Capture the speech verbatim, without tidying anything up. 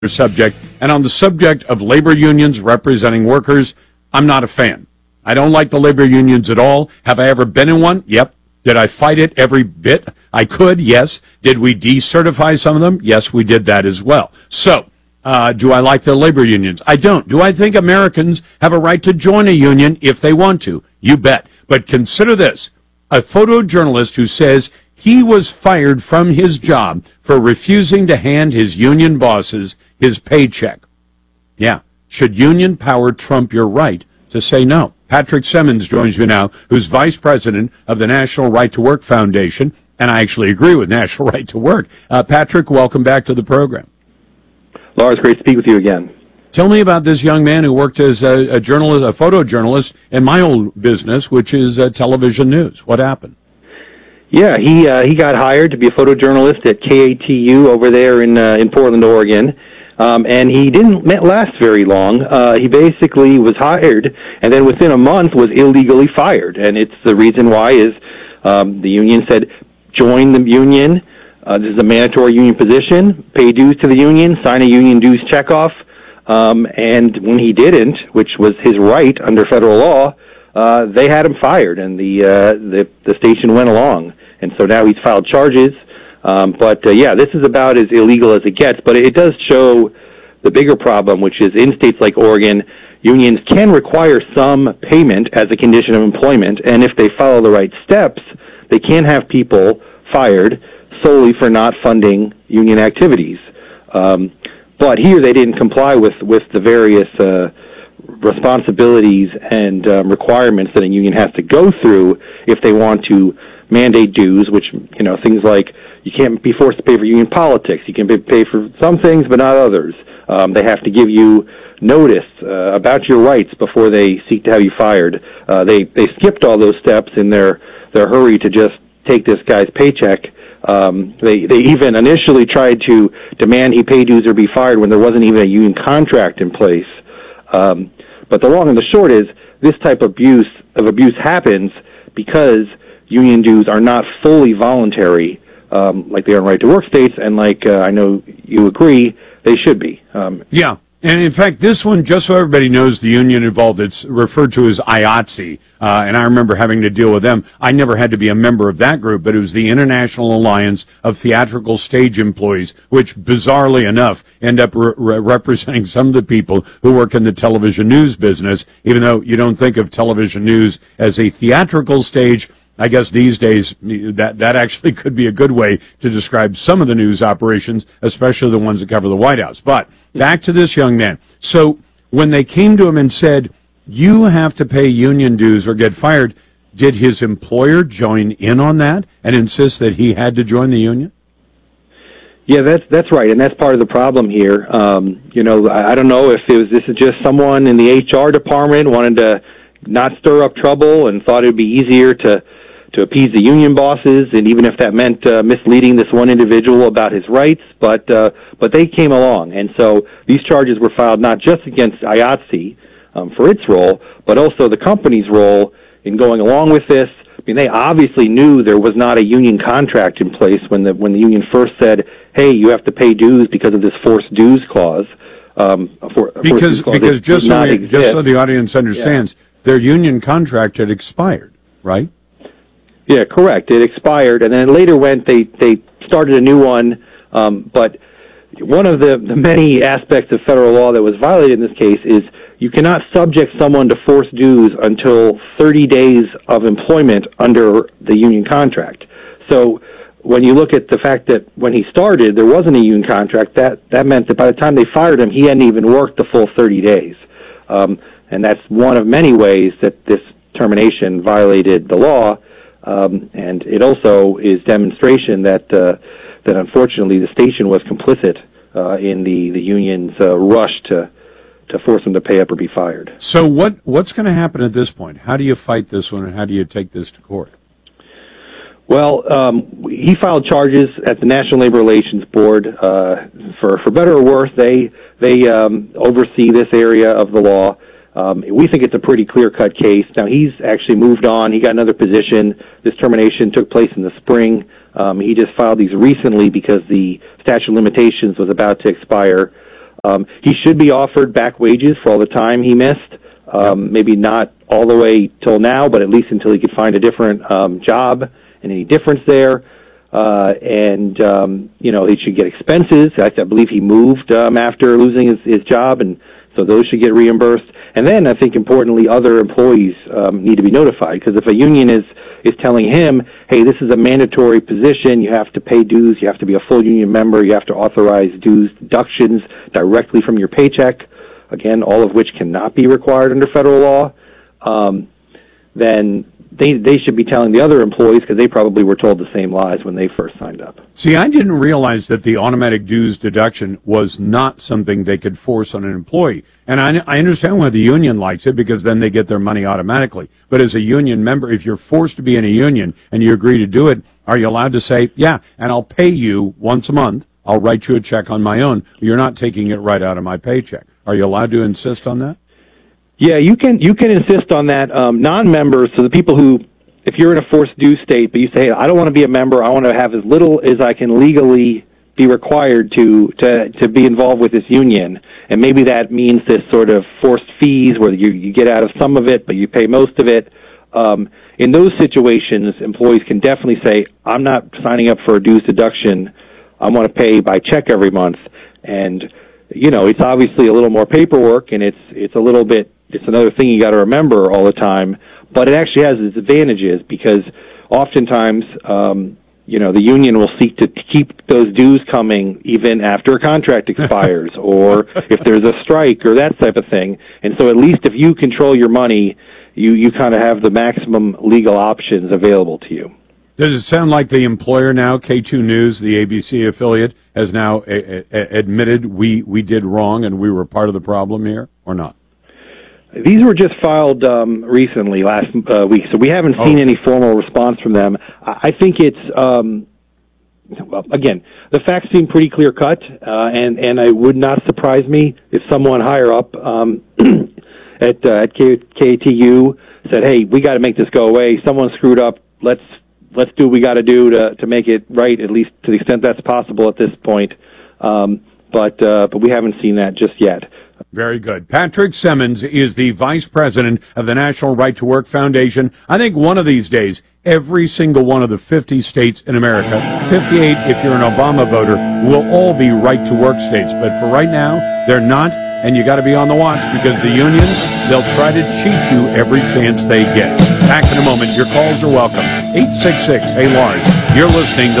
subject. And on the subject of labor unions representing workers, I'm not a fan. I don't like the labor unions at all. Have I ever been in one? Yep. Did I fight it every bit I could? Yes. Did we decertify some of them? Yes, we did that as well. So, uh, do I like the labor unions? I don't. Do I think Americans have a right to join a union if they want to? You bet. But consider this. A photojournalist who says he was fired from his job for refusing to hand his union bosses his paycheck. Yeah. Should union power trump your right to say no? Patrick Simmons joins me now, who's vice president of the National Right to Work Foundation, and I actually agree with National Right to Work. Uh, Patrick, welcome back to the program. Lars, great to speak with you again. Tell me about this young man who worked as a, a journalist, a photojournalist in my old business, which is uh, television news. What happened? Yeah, he uh, he got hired to be a photojournalist at K A T U over there in uh, in Portland, Oregon. Um, and he didn't last very long. Uh, he basically was hired, and then within a month was illegally fired. And it's the reason why is um, the union said, join the union. Uh, this is a mandatory union position. Pay dues to the union. Sign a union dues checkoff. Um, and when he didn't, which was his right under federal law, uh, they had him fired, and the, uh, the the station went along. And so now he's filed charges. Um, but, uh, yeah, this is about as illegal as it gets. But it does show the bigger problem, which is in states like Oregon, unions can require some payment as a condition of employment. And if they follow the right steps, they can have people fired solely for not funding union activities. Um, but here they didn't comply with, with the various uh, responsibilities and um, requirements that a union has to go through if they want to mandate dues, which, you know, things like you can't be forced to pay for union politics. You can pay for some things, but not others. Um, they have to give you notice uh, about your rights before they seek to have you fired. Uh, they they skipped all those steps in their, their hurry to just take this guy's paycheck. Um, they they even initially tried to demand he pay dues or be fired when there wasn't even a union contract in place. Um, but the long and the short is this type of abuse of abuse happens because union dues are not fully voluntary. Um, like they are in right-to-work states, and like uh, I know you agree, they should be. Um, yeah, and in fact, this one, just so everybody knows the union involved, it's referred to as I A T S E, uh, and I remember having to deal with them. I never had to be a member of that group, but it was the International Alliance of Theatrical Stage Employees, which, bizarrely enough, end up re- re- representing some of the people who work in the television news business, even though you don't think of television news as a theatrical stage. I guess these days that that actually could be a good way to describe some of the news operations, especially the ones that cover the White House. But back to this young man. So when they came to him and said, you have to pay union dues or get fired, did his employer join in on that and insist that he had to join the union? Yeah, that's that's right, and that's part of the problem here. Um, you know, I, I don't know if it was this is just someone in the H R department wanted to not stir up trouble and thought it would be easier to to appease the union bosses, and even if that meant uh, misleading this one individual about his rights, but uh, but they came along, and so these charges were filed not just against I A T S E um, for its role, but also the company's role in going along with this. I mean, they obviously knew there was not a union contract in place when the when the union first said, "Hey, you have to pay dues because of this forced dues clause." Um, for, because clause because just so, we, just so the exist. audience understands, yeah. Their union contract had expired, right? Yeah, correct. It expired, and then later went, they, they started a new one, um, but one of the, the many aspects of federal law that was violated in this case is you cannot subject someone to forced dues until thirty days of employment under the union contract. So when you look at the fact that when he started, there wasn't a union contract, that, that meant that by the time they fired him, he hadn't even worked the full thirty days. Um, and that's one of many ways that this termination violated the law. Um, and it also is demonstration that uh, that unfortunately the station was complicit uh, in the the union's uh, rush to to force him to pay up or be fired. So what what's going to happen at this point? How do you fight this one, and how do you take this to court? Well, um, he filed charges at the National Labor Relations Board. Uh, for for better or worse, they they um, oversee this area of the law. Um, we think it's a pretty clear-cut case. Now, he's actually moved on. He got another position. This termination took place in the spring. Um, he just filed these recently because the statute of limitations was about to expire. Um, he should be offered back wages for all the time he missed. Um, maybe not all the way till now, but at least until he could find a different um, job and any difference there. Uh, and, um, you know, he should get expenses. I, I believe he moved um, after losing his, his job, and so those should get reimbursed. And then I think importantly, other employees um, need to be notified, because if a union is, is telling him, hey, this is a mandatory position, you have to pay dues, you have to be a full union member, you have to authorize dues deductions directly from your paycheck, again, all of which cannot be required under federal law, um, then they they should be telling the other employees, because they probably were told the same lies when they first signed up. See, I didn't realize that the automatic dues deduction was not something they could force on an employee. And I, I understand why the union likes it, because then they get their money automatically. But as a union member, if you're forced to be in a union and you agree to do it, are you allowed to say, yeah, and I'll pay you once a month, I'll write you a check on my own. You're not taking it right out of my paycheck. Are you allowed to insist on that? Yeah, you can you can insist on that. Um, non-members, so the people who, if you're in a forced due state, but you say, hey, I don't want to be a member, I want to have as little as I can legally be required to, to, to be involved with this union, and maybe that means this sort of forced fees where you, you get out of some of it, but you pay most of it. Um, in those situations, employees can definitely say, I'm not signing up for a dues deduction, I want to pay by check every month. And, you know, it's obviously a little more paperwork, and it's it's a little bit, it's another thing you got to remember all the time, but it actually has its advantages, because oftentimes, um, you know, the union will seek to keep those dues coming even after a contract expires, or if there's a strike or that type of thing. And so at least if you control your money, you, you kind of have the maximum legal options available to you. Does it sound like the employer now, K two News, the A B C affiliate, has now a- a- admitted we, we did wrong and we were part of the problem here, or not? These were just filed um, recently, last uh, week, so we haven't seen oh. any formal response from them. I think it's, um, well, again, the facts seem pretty clear-cut, uh, and, and it would not surprise me if someone higher up um, at, uh, at K- KATU said, hey, we got to make this go away. Someone screwed up. Let's let's do what we got to do to to make it right, at least to the extent that's possible at this point. Um, but uh, but we haven't seen that just yet. Very good. Patrick Simmons is the vice president of the National Right to Work Foundation. I think one of these days, every single one of the fifty states in America, fifty-eight if you're an Obama voter, will all be right to work states. But for right now, they're not, and you got to be on the watch, because the unions, they'll try to cheat you every chance they get. Back in a moment. Your calls are welcome. eight six six, hey Lars. You're listening to